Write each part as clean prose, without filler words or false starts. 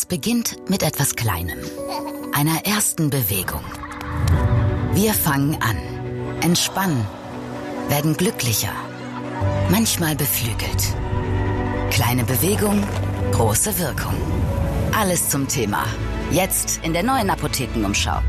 beginnt mit etwas Kleinem, einer ersten Bewegung. Wir fangen an, entspannen, werden glücklicher, manchmal beflügelt. Kleine Bewegung, große Wirkung. Alles zum Thema. Jetzt in der neuen Apothekenumschau.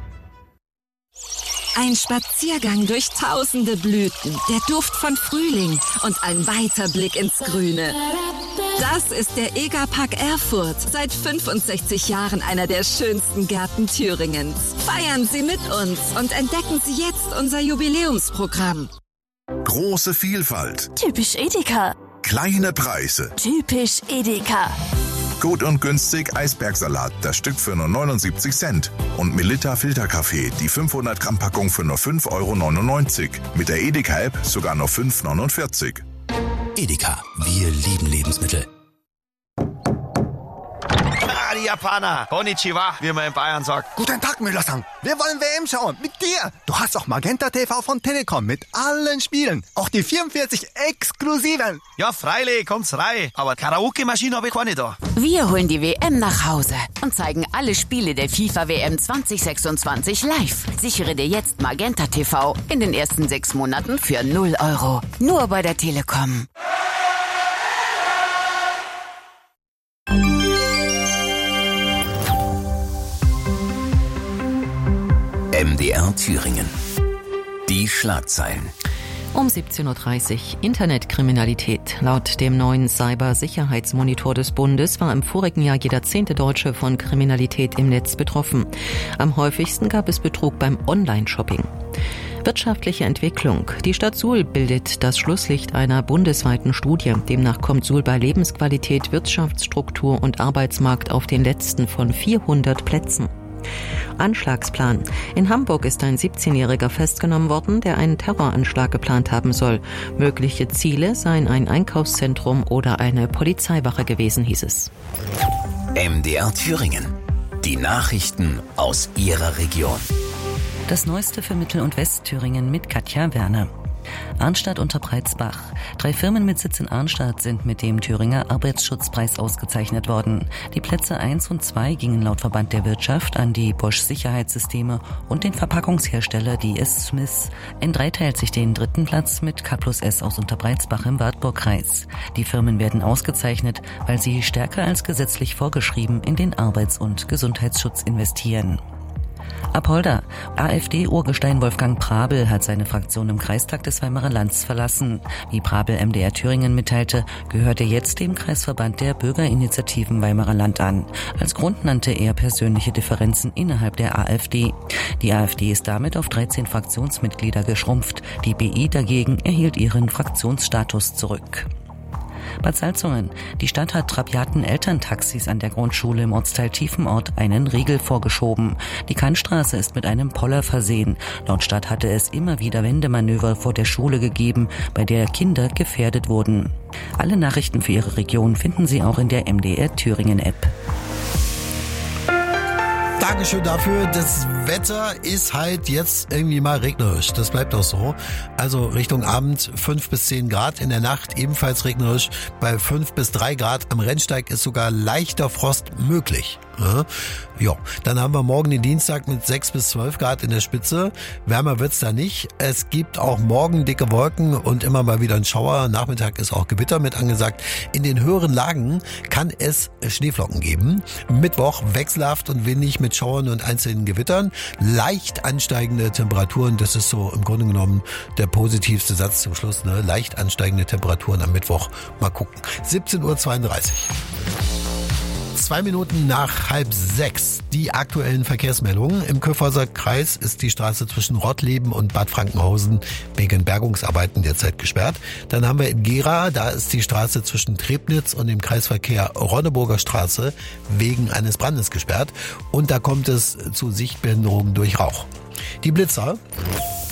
Ein Spaziergang durch tausende Blüten, der Duft von Frühling und ein weiter Blick ins Grüne. Das ist der EGA-Park Erfurt. Seit 65 Jahren einer der schönsten Gärten Thüringens. Feiern Sie mit uns und entdecken Sie jetzt unser Jubiläumsprogramm. Große Vielfalt. Typisch Edeka. Kleine Preise. Typisch Edeka. Gut und günstig Eisbergsalat, das Stück für nur 79 Cent. Und Melitta Filterkaffee, die 500 Gramm Packung für nur 5,99 €. Mit der Edeka-App sogar nur 5,49 €. Edeka, wir lieben Lebensmittel. Die Japaner. Konnichiwa, wie man in Bayern sagt. Guten Tag, Müller-san. Wir wollen WM schauen. Mit dir. Du hast auch Magenta TV von Telekom mit allen Spielen. Auch die 44 exklusiven. Ja, freilich, kommt's rein. Aber Karaoke-Maschine habe ich keine da. Wir holen die WM nach Hause und zeigen alle Spiele der FIFA-WM 2026 live. Sichere dir jetzt Magenta TV in den ersten 6 Monaten für 0 €. Nur bei der Telekom. MDR Thüringen. Die Schlagzeilen. Um 17:30 Uhr Internetkriminalität. Laut dem neuen Cybersicherheitsmonitor des Bundes war im vorigen Jahr jeder 10. Deutsche von Kriminalität im Netz betroffen. Am häufigsten gab es Betrug beim Online-Shopping. Wirtschaftliche Entwicklung. Die Stadt Suhl bildet das Schlusslicht einer bundesweiten Studie. Demnach kommt Suhl bei Lebensqualität, Wirtschaftsstruktur und Arbeitsmarkt auf den letzten von 400 Plätzen. Anschlagsplan. In Hamburg ist ein 17-Jähriger festgenommen worden, der einen Terroranschlag geplant haben soll. Mögliche Ziele seien ein Einkaufszentrum oder eine Polizeiwache gewesen, hieß es. MDR Thüringen. Die Nachrichten aus Ihrer Region. Das Neueste für Mittel- und Westthüringen mit Katja Werner. Arnstadt unter Preizbach. 3 Firmen mit Sitz in Arnstadt sind mit dem Thüringer Arbeitsschutzpreis ausgezeichnet worden. Die Plätze 1 und 2 gingen laut Verband der Wirtschaft an die Bosch Sicherheitssysteme und den Verpackungshersteller DS Smith. N3 teilt sich den 3. Platz mit K+S aus Unterbreizbach im Wartburgkreis. Die Firmen werden ausgezeichnet, weil sie stärker als gesetzlich vorgeschrieben in den Arbeits- und Gesundheitsschutz investieren. Apolda. AfD-Urgestein Wolfgang Prabel hat seine Fraktion im Kreistag des Weimarer Lands verlassen. Wie Prabel MDR Thüringen mitteilte, gehört er jetzt dem Kreisverband der Bürgerinitiativen Weimarer Land an. Als Grund nannte er persönliche Differenzen innerhalb der AfD. Die AfD ist damit auf 13 Fraktionsmitglieder geschrumpft. Die BI dagegen erhielt ihren Fraktionsstatus zurück. Bad Salzungen. Die Stadt hat rabiaten Elterntaxis an der Grundschule im Ortsteil Tiefenort einen Riegel vorgeschoben. Die Kantstraße ist mit einem Poller versehen. Laut Stadt hatte es immer wieder Wendemanöver vor der Schule gegeben, bei der Kinder gefährdet wurden. Alle Nachrichten für Ihre Region finden Sie auch in der MDR Thüringen App. Dankeschön dafür. Das Wetter ist halt jetzt irgendwie mal regnerisch. Das bleibt auch so. Also Richtung Abend 5 bis 10 Grad. In der Nacht ebenfalls regnerisch. Bei 5 bis 3 Grad am Rennsteig ist sogar leichter Frost möglich. Ja, dann haben wir morgen den Dienstag mit 6 bis 12 Grad in der Spitze. Wärmer wird's da nicht. Es gibt auch morgen dicke Wolken und immer mal wieder ein Schauer. Nachmittag ist auch Gewitter mit angesagt. In den höheren Lagen kann es Schneeflocken geben. Mittwoch wechselhaft und windig mit Schauern und einzelnen Gewittern. Leicht ansteigende Temperaturen. Das ist so im Grunde genommen der positivste Satz zum Schluss. Ne? Leicht ansteigende Temperaturen am Mittwoch. Mal gucken. 17:32 Uhr. 2 Minuten nach 5:30. Die aktuellen Verkehrsmeldungen. Im Kyffhäuser Kreis ist die Straße zwischen Rottleben und Bad Frankenhausen wegen Bergungsarbeiten derzeit gesperrt. Dann haben wir in Gera, da ist die Straße zwischen Trebnitz und dem Kreisverkehr Ronneburger Straße wegen eines Brandes gesperrt. Und da kommt es zu Sichtbehinderungen durch Rauch. Die Blitzer.